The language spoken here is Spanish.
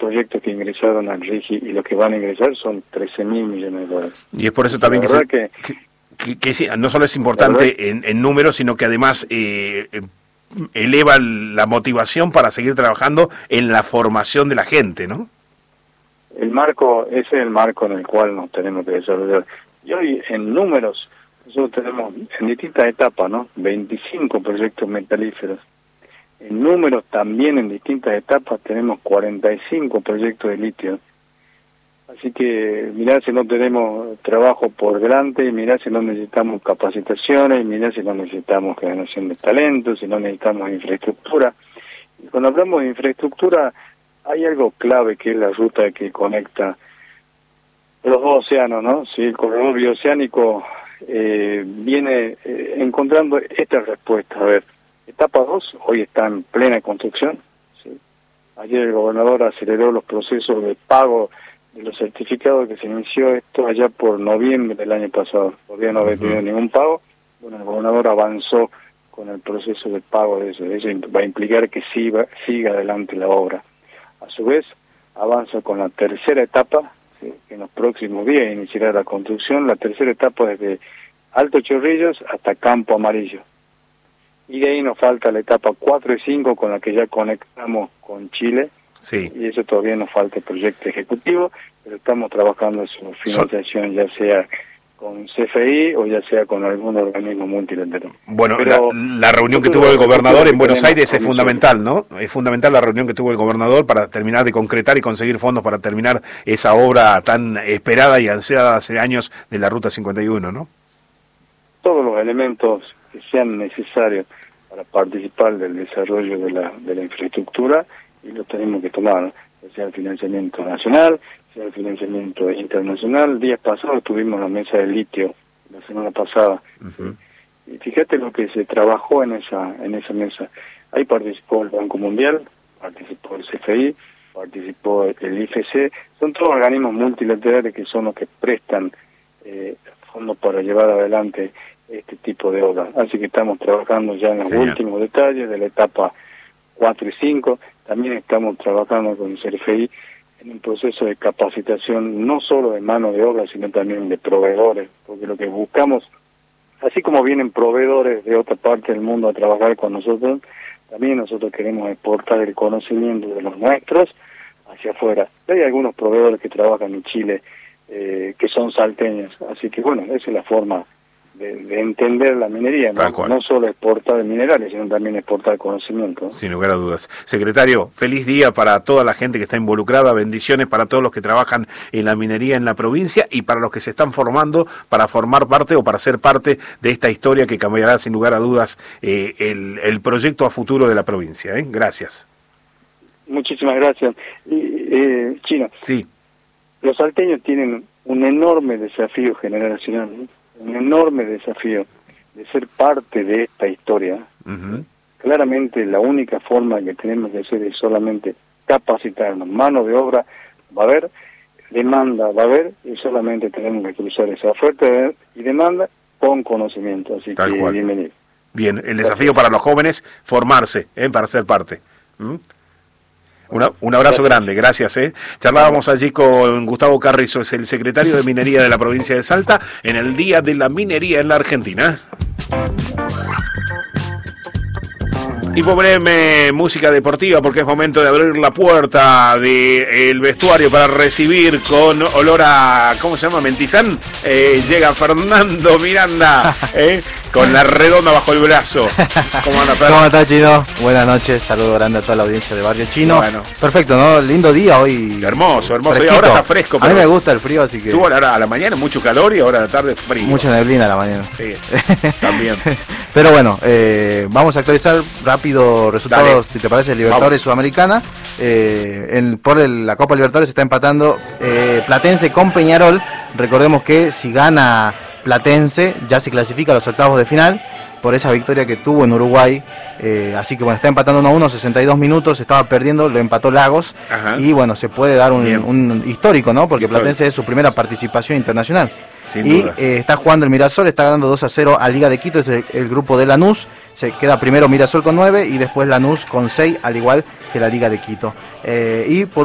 proyectos que ingresaron al RIGI y los que van a ingresar son 13.000 millones de dólares. Y es por eso también que sí, no solo es importante en números, sino que además eleva la motivación para seguir trabajando en la formación de la gente, ¿no? Ese es el marco en el cual nos tenemos que desarrollar. Y hoy, en números, nosotros tenemos en distintas etapas, ¿no? 25 proyectos metalíferos. En números también en distintas etapas tenemos 45 proyectos de litio. Así que mirá si no tenemos trabajo por delante, mirá si no necesitamos capacitaciones, mirá si no necesitamos generación de talentos, si no necesitamos infraestructura. Y cuando hablamos de infraestructura, hay algo clave que es la ruta que conecta los dos océanos, ¿no? Sí, el corredor bioceánico viene encontrando esta respuesta. A ver, etapa 2 hoy está en plena construcción. ¿Sí? Ayer el gobernador aceleró los procesos de pago de los certificados, que se inició esto allá por noviembre del año pasado. Todavía no había tenido ningún pago. Bueno, el gobernador avanzó con el proceso de pago de eso. Eso va a implicar que siga adelante la obra. A su vez, avanza con la tercera etapa, ¿sí? Que en los próximos días iniciará la construcción. La tercera etapa desde Alto Chorrillos hasta Campo Amarillo. Y de ahí nos falta la etapa 4 y 5 con la que ya conectamos con Chile. Sí. Y eso todavía nos falta el proyecto ejecutivo, pero estamos trabajando en su financiación, ya sea con CFI o ya sea con algún organismo multilateral. Bueno, la reunión que tuvo el gobernador en Buenos Aires es fundamental, ¿no? Es fundamental la reunión que tuvo el gobernador para terminar de concretar y conseguir fondos para terminar esa obra tan esperada y ansiada hace años de la Ruta 51, ¿no? Todos los elementos que sean necesarios para participar del desarrollo de la infraestructura, y lo tenemos que tomar, ¿no? Sea el financiamiento nacional, sea el financiamiento internacional. Días pasados tuvimos la mesa de litio, la semana pasada. Y fíjate lo que se trabajó en esa mesa. Ahí participó el Banco Mundial, participó el CFI, participó el IFC. Son todos organismos multilaterales que son los que prestan fondos para llevar adelante este tipo de obras. Así que estamos trabajando ya en los últimos detalles de la etapa 4 y 5. También estamos trabajando con el CFI en un proceso de capacitación no solo de mano de obra, sino también de proveedores, porque lo que buscamos, así como vienen proveedores de otra parte del mundo a trabajar con nosotros, también nosotros queremos exportar el conocimiento de los nuestros hacia afuera. Hay algunos proveedores que trabajan en Chile que son salteños, así que bueno, esa es la forma de entender la minería, no solo exportar minerales, sino también exportar conocimiento. Sin lugar a dudas. Secretario, feliz día para toda la gente que está involucrada, bendiciones para todos los que trabajan en la minería en la provincia y para los que se están formando para formar parte o para ser parte de esta historia que cambiará sin lugar a dudas el proyecto a futuro de la provincia. Gracias. Muchísimas gracias. Chino, sí. Los salteños tienen un enorme desafío generacional, ¿no? Un enorme desafío de ser parte de esta historia. Claramente la única forma que tenemos que hacer es solamente capacitarnos. Mano de obra va a haber, demanda va a haber, y solamente tenemos que cruzar esa oferta y demanda con conocimiento. Así Tal que cual. Bienvenido. Bien, el desafío para los jóvenes, formarse, para ser parte. Un abrazo grande, gracias. Charlábamos allí con Gustavo Carrizo, es el secretario de Minería de la provincia de Salta, en el Día de la Minería en la Argentina. Y poneme música deportiva porque es momento de abrir la puerta del vestuario para recibir con olor a, ¿cómo se llama? Mentizán. Llega Fernando Miranda, con la redonda bajo el brazo. ¿Cómo anda, Fer? ¿Cómo está, Chino? Buenas noches, saludo grande a toda la audiencia de Barrio Chino. Bueno. Perfecto, ¿no? Lindo día hoy. Hermoso. Fresquito. Y ahora está fresco. A mí me gusta el frío, así que... Tuvo a la mañana mucho calor y ahora a la tarde frío. Mucha neblina a la mañana. Sí, también. Pero bueno, vamos a actualizar rápido resultados. Dale. Si te parece, Libertadores Sudamericana. Por la Copa Libertadores se está empatando Platense con Peñarol. Recordemos que si gana Platense ya se clasifica a los octavos de final por esa victoria que tuvo en Uruguay. Así que bueno, está empatando 1-1, 62 minutos, estaba perdiendo, lo empató Lagos. Ajá. Y bueno, se puede dar un histórico, ¿no? Porque Platense es su primera participación internacional. Y está jugando el Mirasol, está ganando 2-0 a Liga de Quito, es el grupo de Lanús. Se queda primero Mirasol con 9 y después Lanús con 6, al igual que la Liga de Quito. Y por